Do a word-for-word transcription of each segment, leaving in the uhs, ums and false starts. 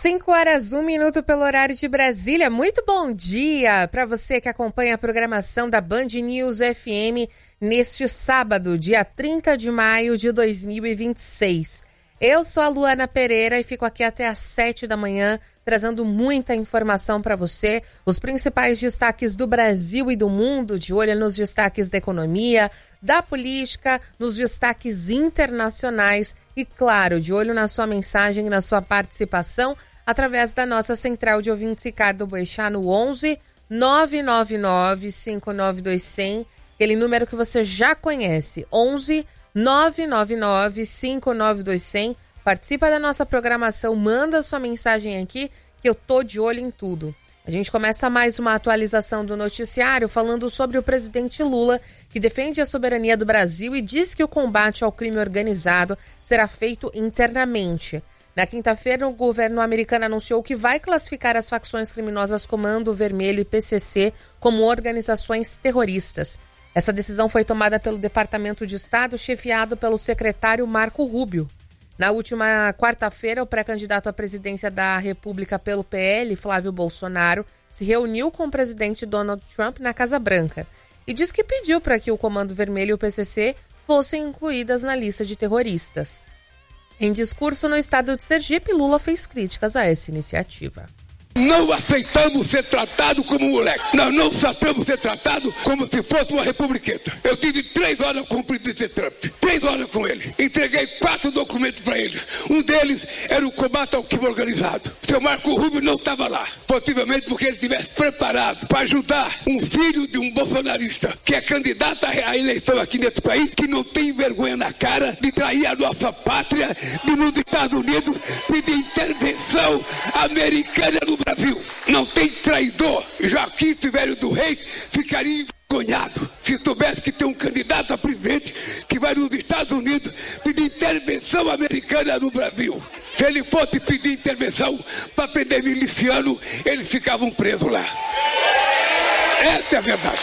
cinco horas, um minuto pelo horário de Brasília. Muito bom dia para você que acompanha a programação da Band News F M neste sábado, dia trinta de maio de dois mil e vinte e seis. Eu sou a Luana Pereira e fico aqui até às sete da manhã, trazendo muita informação para você, os principais destaques do Brasil e do mundo, de olho nos destaques da economia, da política, nos destaques internacionais e, claro, de olho na sua mensagem e na sua participação através da nossa central de ouvintes Ricardo Boechat no onze nove nove nove cinco nove dois zero zero, aquele número que você já conhece, onze nove nove nove cinco nove dois zero zero. Participa da nossa programação, manda sua mensagem aqui que eu tô de olho em tudo. A gente começa mais uma atualização do noticiário falando sobre o presidente Lula, que defende a soberania do Brasil e diz que o combate ao crime organizado será feito internamente. Na quinta-feira, o governo americano anunciou que vai classificar as facções criminosas Comando Vermelho e P C C como organizações terroristas. Essa decisão foi tomada pelo Departamento de Estado, chefiado pelo secretário Marco Rubio. Na última quarta-feira, o pré-candidato à presidência da República pelo P L, Flávio Bolsonaro, se reuniu com o presidente Donald Trump na Casa Branca e disse que pediu para que o Comando Vermelho e o P C C fossem incluídas na lista de terroristas. Em discurso no estado de Sergipe, Lula fez críticas a essa iniciativa. Não aceitamos ser tratado como moleque. Nós não aceitamos ser tratado como se fosse uma republiqueta. Eu tive três horas com o presidente Trump. Três horas com ele. Entreguei quatro documentos para eles. Um deles era o combate ao crime organizado. Seu Marco Rubio não estava lá. Possivelmente porque ele estivesse preparado para ajudar um filho de um bolsonarista que é candidato à eleição aqui nesse país, que não tem vergonha na cara de trair a nossa pátria, de nos Estados Unidos, pedir intervenção americana no Brasil. Não tem traidor. Joaquim Silvério do Reis ficaria envergonhado se soubesse que tem um candidato a presidente que vai nos Estados Unidos pedir intervenção americana no Brasil. Se ele fosse pedir intervenção para prender miliciano, eles ficavam presos lá. Essa é a verdade.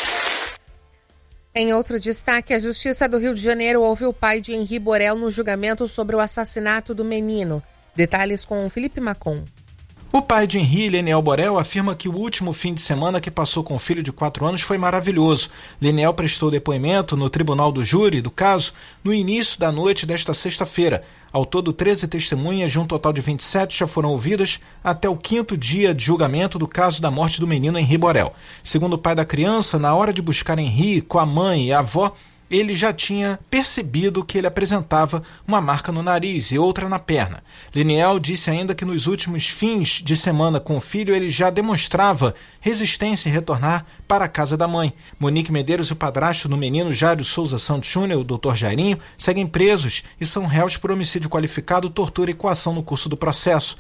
Em outro destaque, a Justiça do Rio de Janeiro ouviu o pai de Henri Borel no julgamento sobre o assassinato do menino. Detalhes com Felipe Macon. O pai de Henri, Leniel Borel, afirma que o último fim de semana que passou com o filho de quatro anos foi maravilhoso. Leniel prestou depoimento no tribunal do júri do caso no início da noite desta sexta-feira. Ao todo, treze testemunhas de um total de vinte e sete já foram ouvidas até o quinto dia de julgamento do caso da morte do menino Henri Borel. Segundo o pai da criança, na hora de buscar Henri com a mãe e a avó, ele já tinha percebido que ele apresentava uma marca no nariz e outra na perna. Leniel disse ainda que nos últimos fins de semana com o filho ele já demonstrava resistência em retornar para a casa da mãe. Monique Medeiros e o padrasto do menino Jário Souza Santos Júnior, o doutor Jairinho, seguem presos e são réus por homicídio qualificado, tortura e coação no curso do processo.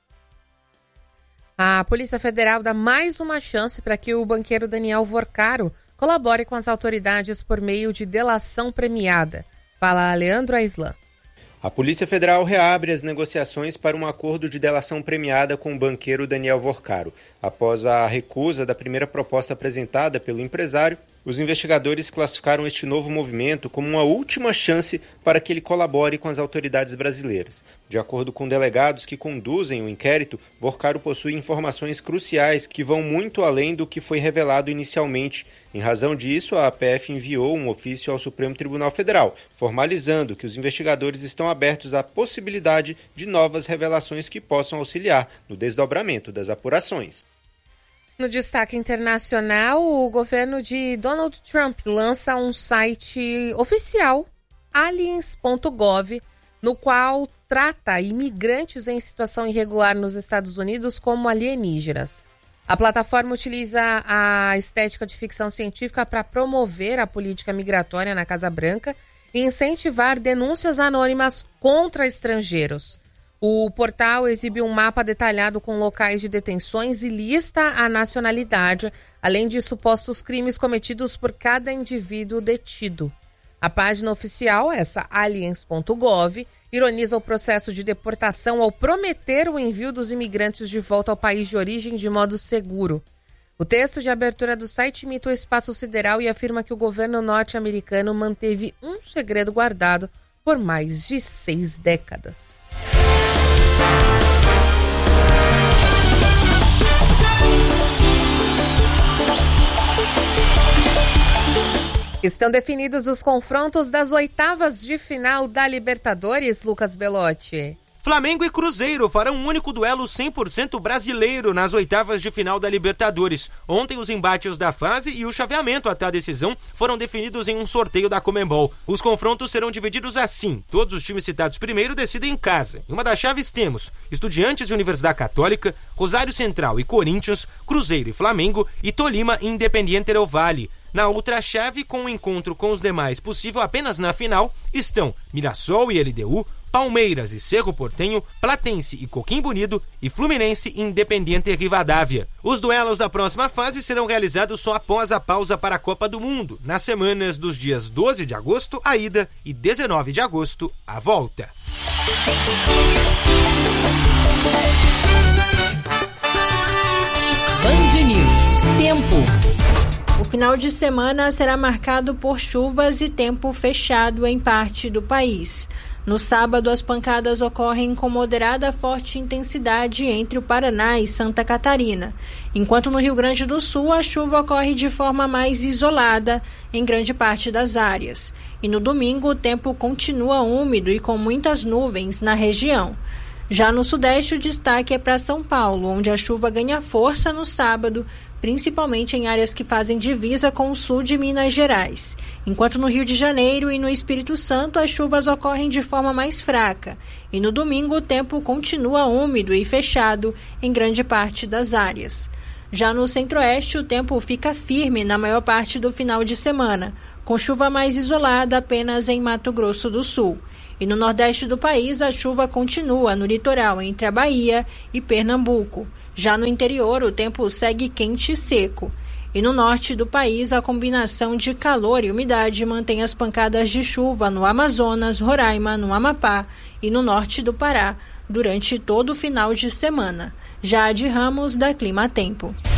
A Polícia Federal dá mais uma chance para que o banqueiro Daniel Vorcaro colabore com as autoridades por meio de delação premiada. Fala Leandro Aislan. A Polícia Federal reabre as negociações para um acordo de delação premiada com o banqueiro Daniel Vorcaro. Após a recusa da primeira proposta apresentada pelo empresário, os investigadores classificaram este novo movimento como uma última chance para que ele colabore com as autoridades brasileiras. De acordo com delegados que conduzem o inquérito, Vorcaro possui informações cruciais que vão muito além do que foi revelado inicialmente. Em razão disso, a A P F enviou um ofício ao Supremo Tribunal Federal, formalizando que os investigadores estão abertos à possibilidade de novas revelações que possam auxiliar no desdobramento das apurações. No destaque internacional, o governo de Donald Trump lança um site oficial, aliens ponto gov, no qual trata imigrantes em situação irregular nos Estados Unidos como alienígenas. A plataforma utiliza a estética de ficção científica para promover a política migratória na Casa Branca e incentivar denúncias anônimas contra estrangeiros. O portal exibe um mapa detalhado com locais de detenções e lista a nacionalidade, além de supostos crimes cometidos por cada indivíduo detido. A página oficial, essa aliens ponto gov, ironiza o processo de deportação ao prometer o envio dos imigrantes de volta ao país de origem de modo seguro. O texto de abertura do site imita o espaço sideral e afirma que o governo norte-americano manteve um segredo guardado por mais de seis décadas. Estão definidos os confrontos das oitavas de final da Libertadores, Lucas Belotti. Flamengo e Cruzeiro farão um único duelo cem por cento brasileiro nas oitavas de final da Libertadores. Ontem os embates da fase e o chaveamento até a decisão foram definidos em um sorteio da Conmebol. Os confrontos serão divididos assim. Todos os times citados primeiro decidem em casa. Em uma das chaves temos Estudiantes e Universidade Católica, Rosário Central e Corinthians, Cruzeiro e Flamengo e Tolima e Independiente del Valle. Na outra chave, com o encontro com os demais possível apenas na final, estão Mirassol e L D U, Palmeiras e Cerro Porteño, Platense e Coquimbo Unido e Fluminense e Independiente Rivadavia. Os duelos da próxima fase serão realizados só após a pausa para a Copa do Mundo, nas semanas dos dias doze de agosto, a ida, e dezenove de agosto, a volta. Band News. Tempo. O final de semana será marcado por chuvas e tempo fechado em parte do país. No sábado, as pancadas ocorrem com moderada a forte intensidade entre o Paraná e Santa Catarina, enquanto no Rio Grande do Sul a chuva ocorre de forma mais isolada em grande parte das áreas. E no domingo, o tempo continua úmido e com muitas nuvens na região. Já no Sudeste, o destaque é para São Paulo, onde a chuva ganha força no sábado, principalmente em áreas que fazem divisa com o sul de Minas Gerais. Enquanto no Rio de Janeiro e no Espírito Santo as chuvas ocorrem de forma mais fraca. E no domingo o tempo continua úmido e fechado em grande parte das áreas. Já no Centro-Oeste o tempo fica firme na maior parte do final de semana, com chuva mais isolada apenas em Mato Grosso do Sul. E no Nordeste do país a chuva continua no litoral entre a Bahia e Pernambuco. Já no interior, o tempo segue quente e seco. E no norte do país, a combinação de calor e umidade mantém as pancadas de chuva no Amazonas, Roraima, no Amapá e no norte do Pará durante todo o final de semana. Jade Ramos, da Clima Tempo.